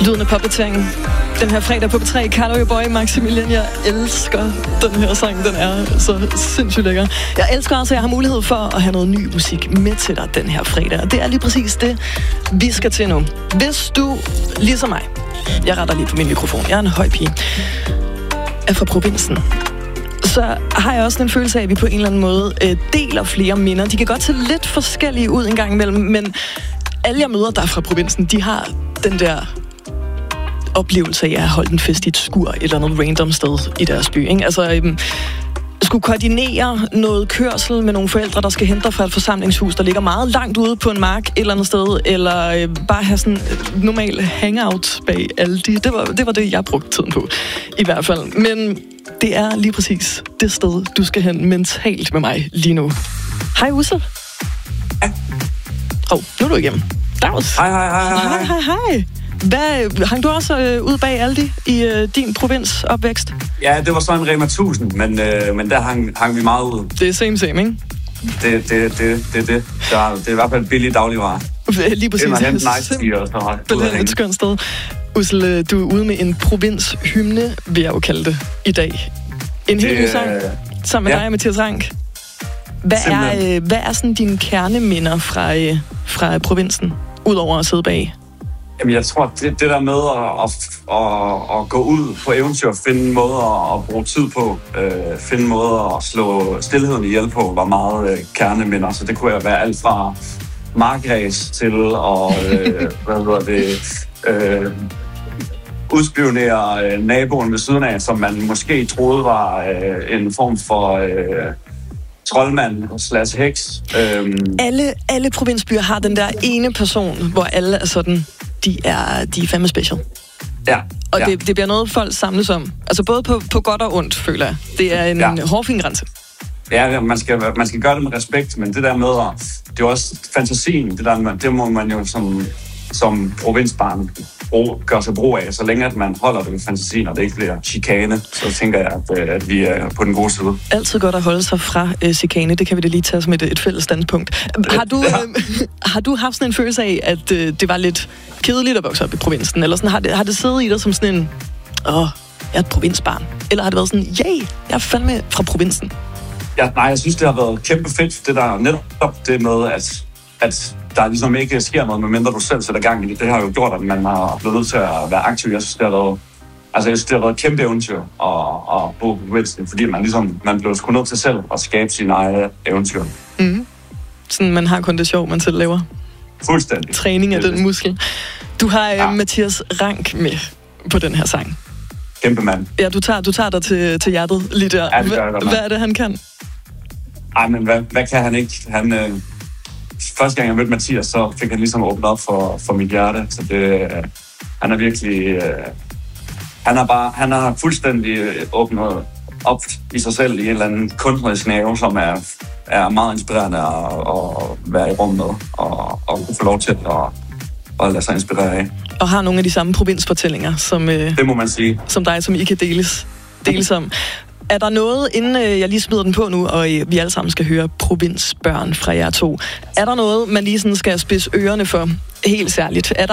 Lyden af popdatering. Den her fredag på P3, Carlo Your Boy, Maximilian. Jeg elsker den her sang. Den er så sindssygt lækker. Jeg elsker også, at jeg har mulighed for at have noget ny musik med til dig den her fredag. Og det er lige præcis det, vi skal til nu. Hvis du, ligesom mig, jeg retter lige på min mikrofon, jeg er en høj pige, er fra provinsen, så har jeg også en følelse af, at vi på en eller anden måde deler flere minder. De kan godt se lidt forskellige ud en gang imellem, men alle jeg møder, der er fra provinsen, de har den der oplevelse af at have holdt en fest i et skur et eller andet random sted i deres by. Ikke? Altså, skulle koordinere noget kørsel med nogle forældre, der skal hente fra et forsamlingshus, der ligger meget langt ude på en mark et eller andet sted, eller bare have sådan normal hangout bag Aldi. Det var det, jeg brugte tiden på, i hvert fald. Men det er lige præcis det sted, du skal hen mentalt med mig lige nu. Hej, Ussel. Nu er du igennem. Dags. Hej. Hvad, hang du også ud bag Aldi i din provinsopvækst? Ja, det var så en Rema 1000, men der hang vi meget ud. Det er same, ikke? Det er i hvert fald billige dagligvarer. Lige præcis. Det er nice og så simpelthen et skønt sted. Ussel, du er ude med en provinshymne, vil jeg jo kalde det, i dag. En helt ny sang, sammen med dig, Mathias Rank. Hvad er sådan dine kerneminder fra provinsen, udover at sidde bag? Jamen, jeg tror, det der med at gå ud på eventyr, finde måder at bruge tid på, finde måder at slå stillheden ihjel på, var meget kerneminder. Så det kunne jeg være alt fra markræs til at udspionere naboen ved siden af, som man måske troede var en form for troldmand / heks. Alle provinsbyer har den der ene person, hvor alle er sådan, de er fandme special. Ja. Og det bliver noget, folk samles om. Altså både på godt og ondt, føler jeg. Det er en hårfin grænse. Ja, man skal gøre det med respekt, men det der med, det er også fantasien, det må man jo som provinsbarn gør sig brug af. Så længe at man holder det med fantasien, og det ikke bliver chikane, så tænker jeg, at vi er på den gode side. Altid godt at holde sig fra chikane. Det kan vi da lige tage som et fælles standpunkt. Har du haft sådan en følelse af, at det var lidt kedeligt at vokse op i provinsen? Eller sådan, har det siddet i dig som sådan en, jeg er et provinsbarn? Eller har det været sådan, jeg er fandme fra provinsen? Ja, nej, jeg synes, det har været kæmpe fedt, det der netop det med, at der ligesom ikke sker noget, medmindre du selv sætter gang i det. Det har jo gjort, at man har blevet nødt til at være aktiv. Jeg synes, det har været et kæmpe eventyr at bo på provinsen, fordi man blev sgu nødt til selv at skabe sine egne eventyr. Mm. Sådan, man har kun det sjov, man selv laver. Fuldstændig. Træning af den muskel. Du har Mathias Rank med på den her sang. Kæmpe mand. Ja, du tager dig til hjertet lige der. Ja, hvad er det, han kan? Ej, men hvad kan han ikke? Første gang jeg mødte Mathias, så fik han ligesom åbnet op for mit hjerte. Så han er virkelig... Han har fuldstændig åbnet op i sig selv i en eller anden kunstnerisk nerve, som er meget inspirerende at være i rum med og kunne få lov til at lade sig inspirere af. Og har nogle af de samme provinsfortællinger, som... det må man sige. Som dig, som I kan deles om. Er der noget, inden jeg lige smider den på nu, og vi alle sammen skal høre provinsbørn fra jer to, er der noget, man lige sådan skal spidse ørerne for helt særligt?